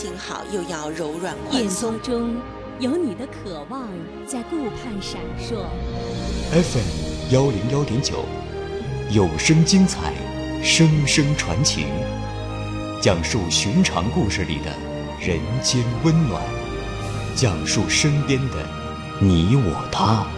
静好，又要柔软宽松。 电波中有你的渴望在顾盼闪烁。 FM101.9，有声精彩，声声传情，讲述寻常故事里的人间温暖，讲述身边的你我他。